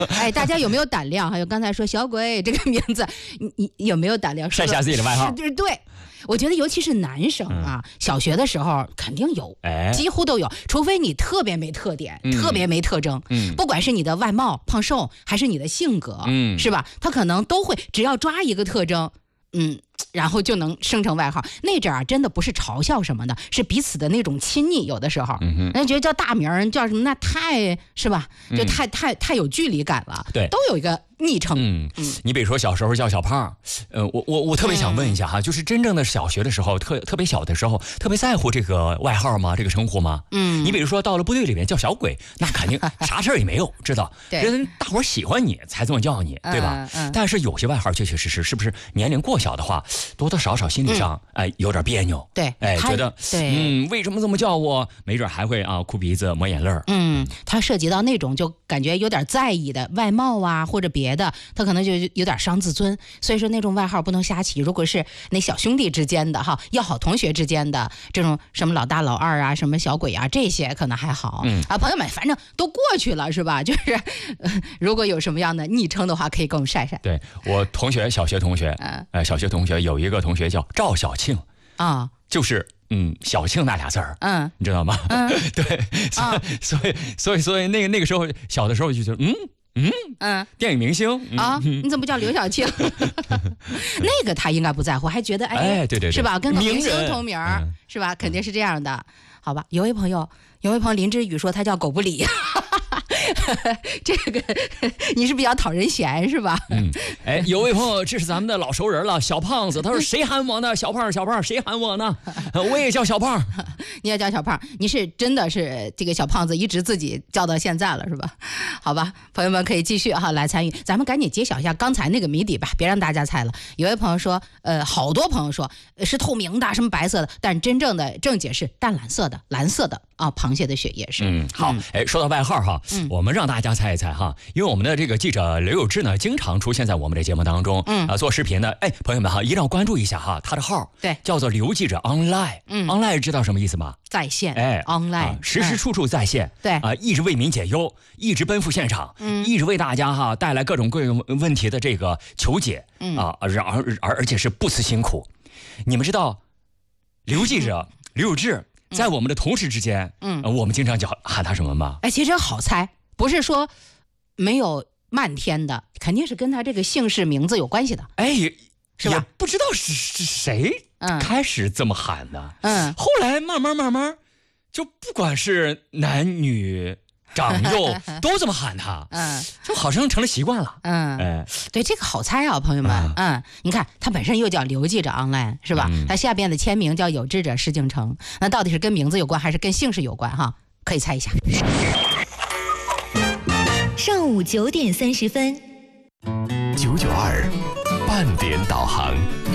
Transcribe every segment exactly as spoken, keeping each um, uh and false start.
哎，大家有没有胆量？还有刚才说小鬼这个名字，你你有没有胆量晒下自己的外号？ 对对，我觉得尤其是男生啊，嗯、小学的时候肯定有，哎，几乎都有，除非你特别没特点，嗯、特别没特征，嗯，不管是你的外貌胖瘦，还是你的性格，嗯，是吧？他可能都会，只要抓一个特征，嗯。然后就能生成外号。那阵儿啊，真的不是嘲笑什么的，是彼此的那种亲昵。有的时候，嗯、人觉得叫大名叫什么，那太是吧？就太、嗯、太太有距离感了。 对， 都有一个昵称。 嗯嗯，你比如说小时候叫小胖，呃，我我我特别想问一下哈，嗯、就是真正的小学的时候，特特别小的时候，特别在乎这个外号吗？这个称呼吗？嗯，你比如说到了部队里面叫小鬼，那肯定啥事儿也没有，知道？人大伙喜欢你才这么叫你，对吧？嗯嗯、但是有些外号确确实实，是不是年龄过小的话，多多少少心理上哎、嗯呃、有点别扭。 对， 哎，觉得嗯，为什么这么叫我？没准还会啊哭鼻子抹眼泪儿。 嗯，他涉及到那种就感觉有点在意的外貌啊，或者别的，他可能就有点伤自尊。所以说那种外号不能瞎起。如果是那小兄弟之间的哈，要好同学之间的这种什么老大老二啊，什么小鬼啊，这些可能还好。嗯啊，朋友们，反正都过去了是吧？就是、呃、如果有什么样的昵称的话，可以跟我们晒晒。 对，我同学，小学同学，嗯、呃，小学同学有一个同学叫赵小庆啊，就是嗯小庆那俩字儿，嗯，你知道吗？嗯，对，所以、啊、所以所以所以那个那个时候小的时候就觉得嗯。嗯嗯，电影明星、嗯、 啊，你怎么不叫刘晓庆？那个他应该不在乎，还觉得 哎, 哎，对对对， 是吧？跟个明星同名、嗯、是吧？肯定是这样的，好吧？有位朋友，有位朋友林之宇说他叫狗不理。这个你是比较讨人嫌是吧？ 嗯，哎，有位朋友，这是咱们的老熟人了，小胖子，他说谁喊我呢？小胖，小胖，谁喊我呢？我也叫小胖， 你也叫小胖，你是真的是这个小胖子，一直自己叫到现在了是吧？好吧，朋友们可以继续哈来参与，咱们赶紧揭晓一下刚才那个谜底吧，别让大家猜了。有位朋友说，呃，好多朋友说是透明的，什么白色的，但真正的正解是淡蓝色的，蓝色的啊，螃蟹的血液是。 嗯，好，嗯、哎，说到外号哈，嗯。我们让大家猜一猜哈，因为我们的这个记者刘有志呢，经常出现在我们的节目当中，嗯啊，做视频的，哎，朋友们哈，一定要关注一下哈，他的号对， 叫做刘记者 online， 嗯 ，online 知道什么意思吗？ 在线， 哎 ，online，、 啊、时时处处在线， 嗯、对啊，一直为民解忧，一直奔赴现场，嗯，一直为大家哈带来各种各样问题的这个求解，嗯啊，而而而而且是不辞辛苦。你们知道，刘记者、嗯、刘有志在我们的同事之间，嗯、呃，我们经常叫喊他什么吗？ 哎，其实好猜。不是说没有漫天的，肯定是跟他这个姓氏名字有关系的。 哎， 是吧？ 也不知道是是谁开始这么喊的。嗯，后来慢慢慢慢，就不管是男女长幼都这么喊他。嗯，就好像成了习惯了。嗯， 哎，对，这个好猜啊，朋友们。嗯，嗯你看他本身又叫刘记者 online 是吧？嗯、他下边的签名叫有志者施敬成，那到底是跟名字有关还是跟姓氏有关？哈，可以猜一下。 上午九点三十分， 九九二半点导航。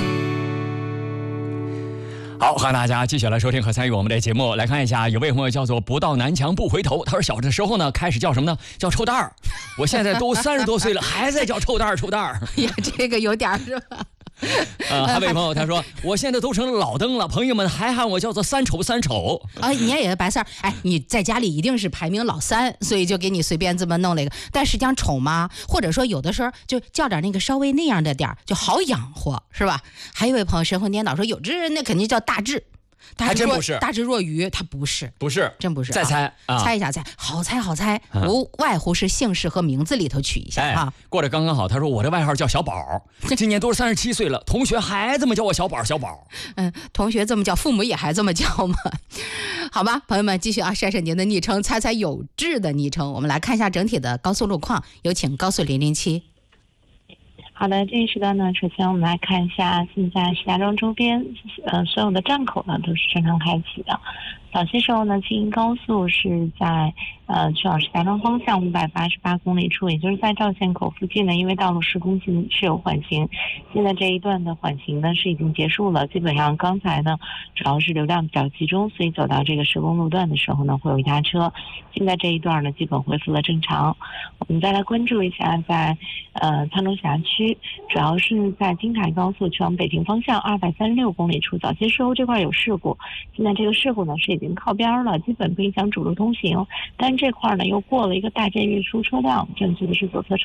好，欢迎大家继续来收听和参与我们的节目。来看一下，有位朋友叫做不到南墙不回头，他说小的时候呢，开始叫什么呢？叫臭蛋儿。我现在都三十多岁了，还在叫臭蛋儿臭蛋儿。 呀，这个有点是吧？ 呃，还有位朋友他说，我现在都成了老登了，朋友们还喊我叫做三丑三丑啊。你也白三儿，哎，你在家里一定是排名老三，所以就给你随便这么弄了一个。但实际上丑吗？或者说有的时候就叫点那个稍微那样的点儿，就好养活，是吧？还有一位朋友神魂颠倒说，有志那肯定叫大志。 还真不是， 大智若愚，他不是， 不是， 真不是。 再猜， 啊、猜一下，猜，好猜，好猜，嗯、无外乎是姓氏和名字里头取一下啊、哎。 过得刚刚好。他说我的外号叫小宝，今年都是三十七岁了，同学还这么叫我小宝，小宝。 嗯，同学这么叫，父母也还这么叫吗？好吧，朋友们继续啊，晒晒您的昵称，猜猜有志的昵称。我们来看一下整体的高速路况，有请高速零零七。 好的，这一时段呢，首先我们来看一下现在石家庄周边，呃，所有的站口呢都是正常开启的。早些时候呢，京营高速是在呃去往石家庄方向五百八十八公里处，也就是在赵县口附近呢，因为道路施工是是有缓行，现在这一段的缓行呢是已经结束了，基本上刚才呢主要是流量比较集中，所以走到这个施工路段的时候呢会有压车，现在这一段呢基本恢复了正常。我们再来关注一下在呃苍州辖区，主要是在京台高速去往北平方向二百三十六公里处，早些时候这块有事故，现在这个事故呢是已经靠边了，基本不影响主路通行，但这块呢又过了一个大件运输车辆，正骑的是左侧车